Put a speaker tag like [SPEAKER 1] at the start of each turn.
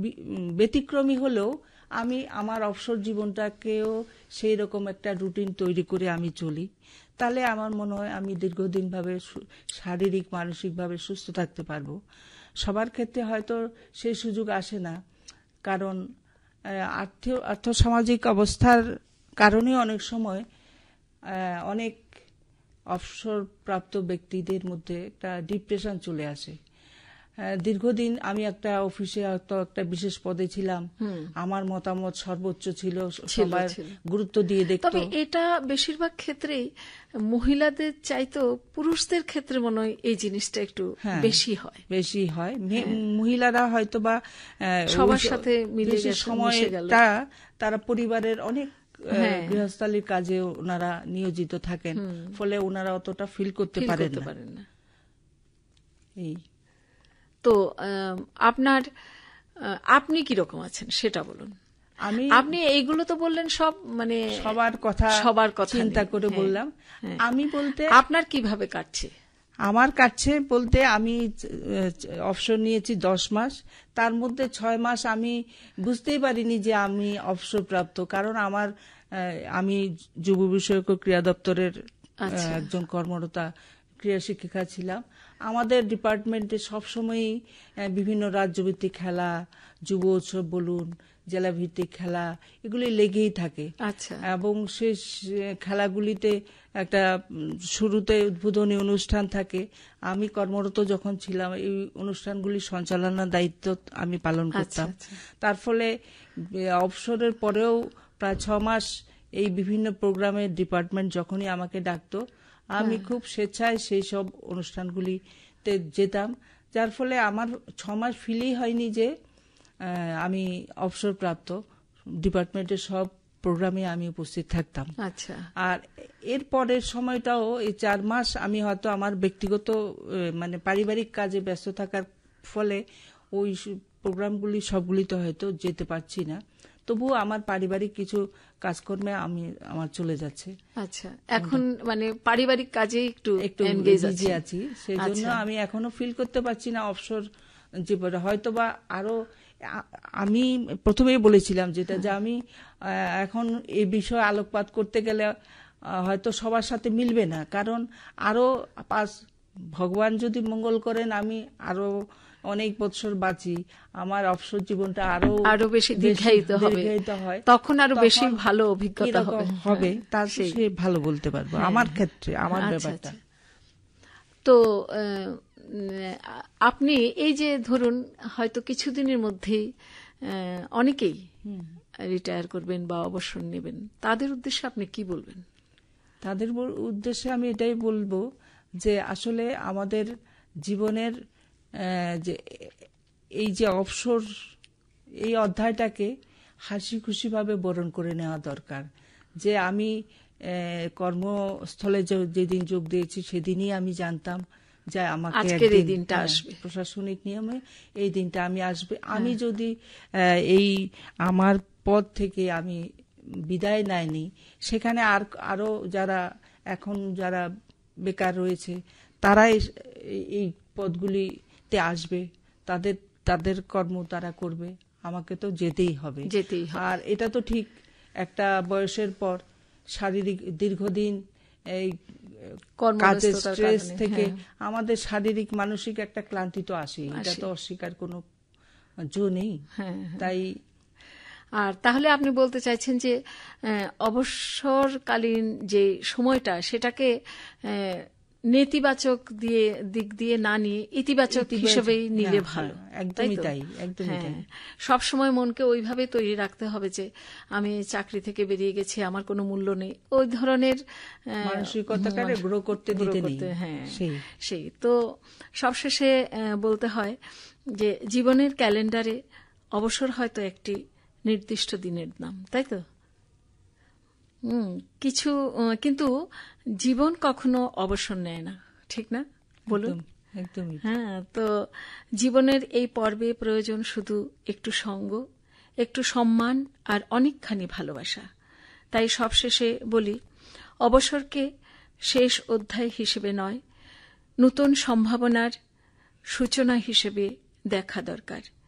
[SPEAKER 1] ব্যতিক্রমী হলেও আমি আমার অবসর জীবনটাকেও সেই রকম একটা রুটিন তৈরি করে আমি চলি। তাহলে আমার মনে হয় আমি দীর্ঘদিনভাবে শারীরিক মানসিকভাবে সুস্থ থাকতে পারবো। সবার ক্ষেত্রে হয়তো সেই সুযোগ আসে না, কারণ আর্থসামাজিক অবস্থার কারণে অনেক সময় অনেক অবসরপ্রাপ্ত ব্যক্তিদের মধ্যে একটা ডিপ্রেশন চলে আসে। দীর্ঘদিন আমি একটা অফিসে একটা বিশেষ পদে ছিলাম, আমার মতামত সর্বোচ্চ ছিল, সবার গুরুত্ব দিয়ে দেখতো।
[SPEAKER 2] তবে এটা বেশিরভাগ ক্ষেত্রেই মহিলাদের চাইতো পুরুষদের ক্ষেত্রে মনে হয় এই জিনিসটা একটু বেশি হয়।
[SPEAKER 1] মহিলারা হয়তো বা
[SPEAKER 2] সবার সাথে মিলে
[SPEAKER 1] সময়টা তারা পরিবারের অনেক গৃহস্থালির কাজে ওনারা নিয়োজিত থাকেন, ফলে ওনারা অতটা ফিল করতে পারেন না। এই
[SPEAKER 2] তো আপনি কিরকম আছেন সেটা বলুন। আপনি এইগুলো তো বললেন সব, মানে
[SPEAKER 1] সবার কথা চিন্তা করে বললাম। আমি বলতে
[SPEAKER 2] আপনার কিভাবে কাটছে?
[SPEAKER 1] আমার কাটছে বলতে আমি অবসর নিয়েছি 10 মাস, তার মধ্যে 6 মাস আমি বুঝতেই পারিনি যে আমি অবসরপ্রাপ্ত, কারণ আমি যুব বিষয়ক ক্রীড়া দপ্তরের একজন কর্মরতা ক্রীড়া শিক্ষিকা ছিলাম। আমাদের ডিপার্টমেন্টে সবসময়ই বিভিন্ন রাজ্যভিত্তিক খেলা, যুব উৎসব বলুন, জেলাভিত্তিক খেলা, এগুলি লেগেই থাকে। এবং সেই খেলাগুলিতে একটা শুরুতে উদ্বোধনী অনুষ্ঠান থাকে। আমি কর্মরত যখন ছিলাম এই অনুষ্ঠানগুলি সঞ্চালনার দায়িত্ব আমি পালন করতাম। তার ফলে অবসরের পরেও প্রায় 6 মাস এই বিভিন্ন প্রোগ্রামের ডিপার্টমেন্ট যখনই আমাকে ডাকতো, আমি খুব স্বেচ্ছায় সেই সব অনুষ্ঠানগুলিতে যেতাম, যার ফলে আমার 6 মাস ফিলই হয়নি যে আমি অবসরপ্রাপ্ত। ডিপার্টমেন্টের সব প্রোগ্রামে আমি উপস্থিত থাকতাম। আর এর পরের সময়টাও এই 4 মাস আমি হয়তো আমার ব্যক্তিগত মানে পারিবারিক কাজে ব্যস্ত থাকার ফলে ওই প্রোগ্রামগুলি সবগুলিতে হয়তো যেতে পারছি না, তবুও আমার পারিবারিক কিছু কাজকর্মে আমার চলে যাচ্ছে।
[SPEAKER 2] এখন মানে পারিবারিক কাজে একটু
[SPEAKER 1] এনগেজ আছি, সেই জন্য আমি এখনো ফিল করতে পারছি না অবসর জীবনে। হয়তো বা আরো আমি প্রথমেই বলেছিলাম যেটা, যে আমি এখন এই বিষয়ে আলোকপাত করতে গেলে হয়তো সবার সাথে মিলবে না, কারণ আরো ভগবান যদি মঙ্গল করেন আমি আরো অনেক বছর বাঁচি, আমার অবসর জীবনটা আরো বেশি দীর্ঘায়িত হয়,
[SPEAKER 2] তখন আরো বেশি ভালো অভিজ্ঞতা
[SPEAKER 1] হবে, তার সে ভালো বলতে পারবো আমার ক্ষেত্রে, আমার ব্যাপারটা।
[SPEAKER 2] তো আপনি এই যে ধরুন হয়তো কিছুদিনের মধ্যেই অনেকেই রিটায়ার করবেন বা অবসর নেবেন, তাদের উদ্দেশ্যে আপনি কি বলবেন?
[SPEAKER 1] তাদের উদ্দেশ্যে আমি এটাই বলবো যে আসলে আমাদের জীবনের যে এই যে অবসর, এই অধ্যায়টাকে হাসি খুশি ভাবে বরণ করে নেওয়া দরকার। যে আমি কর্মস্থলে যেদিন যোগ দিয়েছি সেদিনই আমি জানতাম যে আমাকে
[SPEAKER 2] এই দিনটা আসবে,
[SPEAKER 1] প্রশাসনিক নিয়মে এই দিনটা আমি আসবে। আমি যদি এই আমার পদ থেকে আমি বিদায় নেয়নি, সেখানে আরো যারা বেকার রয়েছে তারা এই পদগুলিতে আসবে, তাদের কর্ম তারা করবে, আমাকে তো যেতেই হবে। আর এটা তো ঠিক একটা বয়সের পর শারীরিক দীর্ঘদিন এই কাজের স্ট্রেস থেকে আমাদের শারীরিক মানসিক একটা ক্লান্তি তো আসে, এটা তো অস্বীকার কোনো জো নেই। তাই
[SPEAKER 2] আর তাহলে আপনি বলতে চাইছেন যে অবসরকালীন যে সময়টা সেটাকে নেতিবাচক দিক দিয়ে না নিয়ে ইতিবাচক হিসেবেই নিলে ভালো।
[SPEAKER 1] একদমই তাই, একদমই তাই।
[SPEAKER 2] সবসময় মনকে ওইভাবে তৈরি রাখতে হবে যে আমি চাকরি থেকে বেরিয়ে গেছি, আমার কোনো মূল্য নেই, ওই ধরনের
[SPEAKER 1] মানসিকতাকে গ্রো করতে দিতে নেই।
[SPEAKER 2] সেই তো সবশেষে বলতে হয় যে জীবনের ক্যালেন্ডারে অবসর হয়তো একটি নির্দিষ্ট দিনের নাম, তাই তো? কিন্তু জীবন কখনো অবসর নেয় না, ঠিক না? বলুন।
[SPEAKER 1] একদমই।
[SPEAKER 2] তো জীবনের এই পর্বে প্রয়োজন শুধু একটু সঙ্গ, একটু সম্মান আর অনেকখানি ভালোবাসা। তাই সবশেষে বলি, অবসরকে শেষ অধ্যায় হিসেবে নয়, নতুন সম্ভাবনার সূচনা হিসেবে দেখা দরকার।